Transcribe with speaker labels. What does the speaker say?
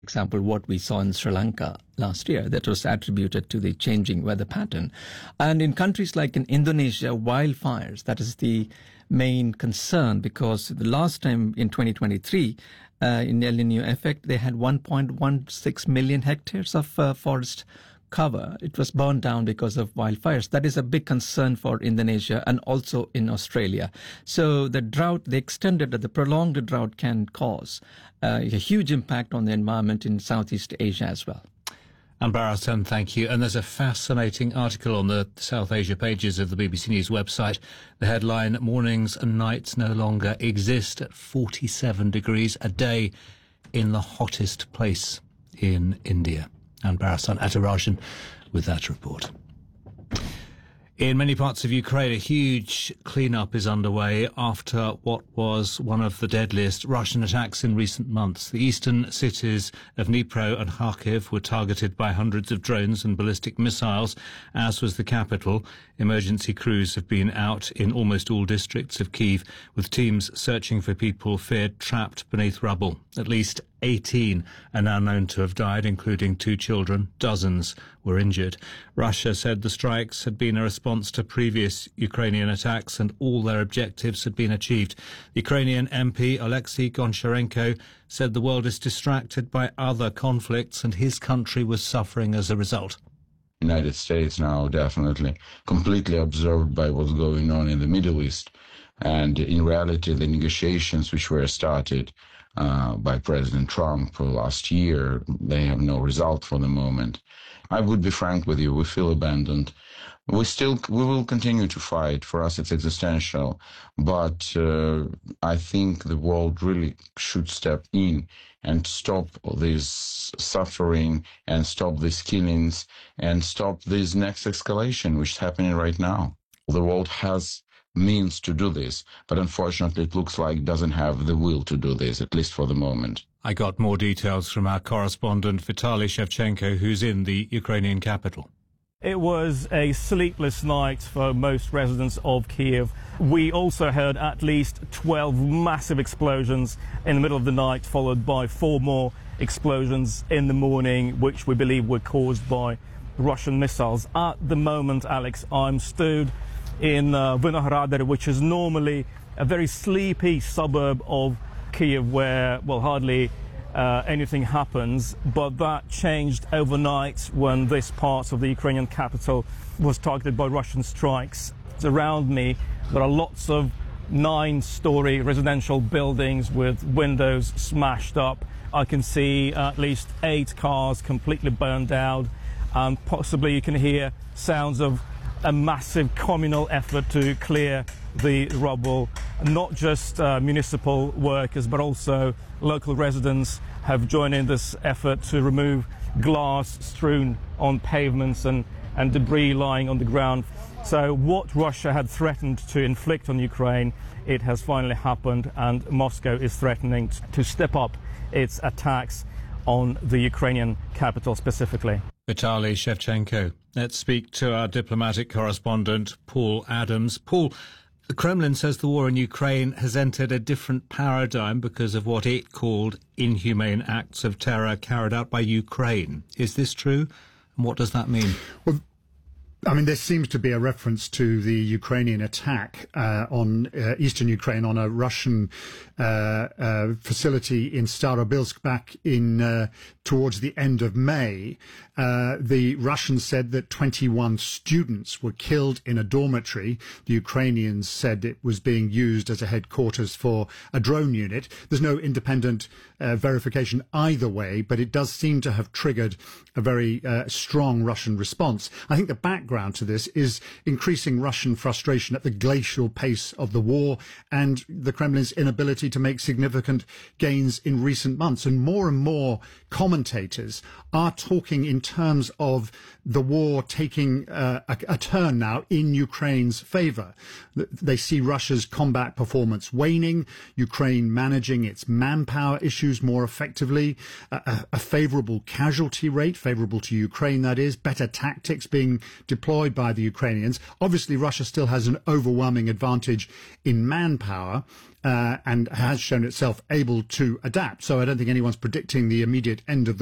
Speaker 1: example, what we saw in Sri Lanka last year, that was attributed to the changing weather pattern. And in countries like in Indonesia, wildfires, that is the main concern, because the last time in 2023, in El Nino effect, they had 1.16 million hectares of forest cover. It was burned down because of wildfires. That is a big concern for Indonesia and also in Australia. So the prolonged drought can cause a huge impact on the environment in Southeast Asia as well.
Speaker 2: Anbar Hassan, thank you. And there's a fascinating article on the South Asia pages of the BBC News website. The headline, "Mornings and nights no longer exist at 47 degrees a day in the hottest place in India." Anbar Hassan Atarajan with that report. In many parts of Ukraine, a huge clean-up is underway after what was one of the deadliest Russian attacks in recent months. The eastern cities of Dnipro and Kharkiv were targeted by hundreds of drones and ballistic missiles, as was the capital. Emergency crews have been out in almost all districts of Kyiv, with teams searching for people feared trapped beneath rubble. At least 18 are now known to have died, including 2 children. Dozens were injured. Russia said the strikes had been a response to previous Ukrainian attacks and all their objectives had been achieved. Ukrainian MP Alexei Goncharenko said the world is distracted by other conflicts and his country was suffering as a result.
Speaker 3: United States now definitely completely absorbed by what's going on in the Middle East. And in reality, the negotiations which were started by President Trump last year, they have no result for the moment. I would be frank with you, we feel abandoned. We will continue to fight. For us, it's existential. But I think the world really should step in and stop this suffering and stop these killings and stop this next escalation, which is happening right now. The world has means to do this, but unfortunately it looks like it doesn't have the will to do this, at least for the moment.
Speaker 2: I got more details from our correspondent Vitaly Shevchenko, who's in the Ukrainian capital.
Speaker 4: It was a sleepless night for most residents of Kyiv. We also heard at least 12 massive explosions in the middle of the night, followed by 4 more explosions in the morning, which we believe were caused by Russian missiles. At the moment, Alex, I'm stood in Vinohradar, which is normally a very sleepy suburb of Kyiv where, well, hardly anything happens, but that changed overnight when this part of the Ukrainian capital was targeted by Russian strikes. Around me, there are lots of 9-story residential buildings with windows smashed up. I can see at least 8 cars completely burned out, and possibly you can hear sounds of a massive communal effort to clear the rubble. Not just municipal workers, but also local residents have joined in this effort to remove glass strewn on pavements and debris lying on the ground. So what Russia had threatened to inflict on Ukraine, it has finally happened, and Moscow is threatening to step up its attacks on the Ukrainian capital specifically.
Speaker 2: Vitaly Shevchenko. Let's speak to our diplomatic correspondent, Paul Adams. Paul, the Kremlin says the war in Ukraine has entered a different paradigm because of what it called inhumane acts of terror carried out by Ukraine. Is this true? And what does that mean?
Speaker 5: Well, I mean, there seems to be a reference to the Ukrainian attack on eastern Ukraine on a Russian facility in Starobilsk back in towards the end of May. The Russians said that 21 students were killed in a dormitory. The Ukrainians said it was being used as a headquarters for a drone unit. There's no independent verification either way, but it does seem to have triggered a very strong Russian response. I think the background to this is increasing Russian frustration at the glacial pace of the war and the Kremlin's inability to make significant gains in recent months. And more commentators are talking in terms of the war taking a turn now in Ukraine's favour. They see Russia's combat performance waning, Ukraine managing its manpower issues more effectively, a favourable casualty rate, favourable to Ukraine that is, better tactics being deployed deployed by the Ukrainians. Obviously, Russia still has an overwhelming advantage in manpower. And has shown itself able to adapt. So I don't think anyone's predicting the immediate end of the